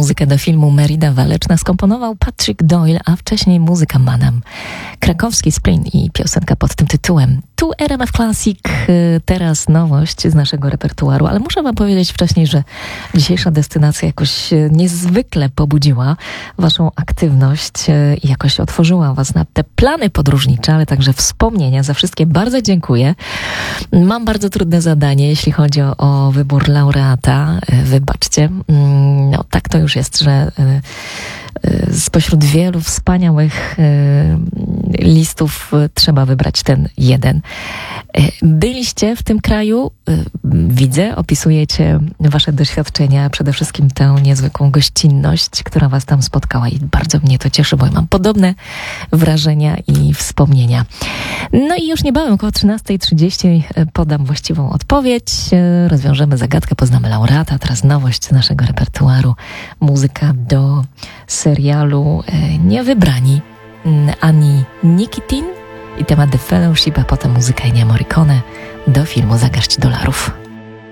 Muzykę do filmu Merida Waleczna skomponował Patrick Doyle, a wcześniej muzyka Manam. Krakowski Splin i piosenka pod tym tytułem. Tu RMF Classic, teraz nowość z naszego repertuaru, ale muszę wam powiedzieć wcześniej, że dzisiejsza destynacja jakoś niezwykle pobudziła waszą aktywność i jakoś otworzyła was na te plany podróżnicze, ale także wspomnienia. Za wszystkie bardzo dziękuję. Mam bardzo trudne zadanie, jeśli chodzi o wybór laureata. Wybaczcie. No tak to już jest, że spośród wielu wspaniałych listów trzeba wybrać ten jeden. Byliście w tym kraju, widzę, opisujecie wasze doświadczenia, przede wszystkim tę niezwykłą gościnność, która was tam spotkała i bardzo mnie to cieszy, bo ja mam podobne wrażenia i wspomnienia. No i już niebawem, około 13:30 podam właściwą odpowiedź, rozwiążemy zagadkę, poznamy laureata, teraz nowość z naszego repertuaru, muzyka do serialu Niewybrani Ani Nikitin i temat The Fellowship, a potem muzyka Ennio Morricone do filmu Za garść dolarów.